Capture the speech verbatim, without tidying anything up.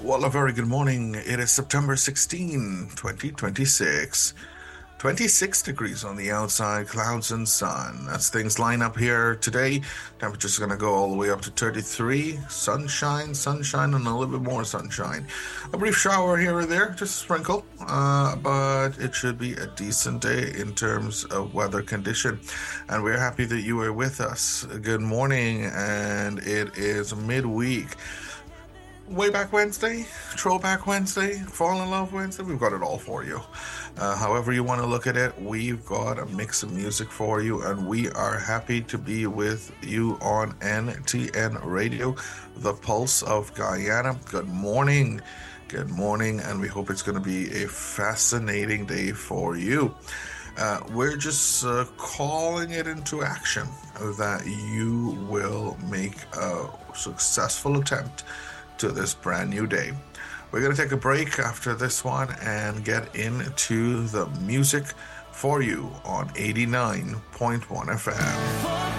Well, a very good morning. It is September sixteenth, twenty twenty-six. twenty-six degrees on the outside, clouds and sun. As things line up here today, temperature's going to go all the way up to thirty-three. Sunshine, sunshine, and a little bit more sunshine. A brief shower here or there, just a sprinkle, uh, but it should be a decent day in terms of weather condition. And we're happy that you are with us. Good morning, and it is midweek. Way back Wednesday, throwback Wednesday, fall in love Wednesday, we've got it all for you. Uh, however you want to look at it, we've got a mix of music for you, and we are happy to be with you on N T N Radio, the pulse of Guyana. Good morning, good morning, and we hope it's going to be a fascinating day for you. Uh, we're just uh, calling it into action that you will make a successful attempt to this brand new day. We're going to take a break after this one and get into the music for you on eighty-nine point one F M.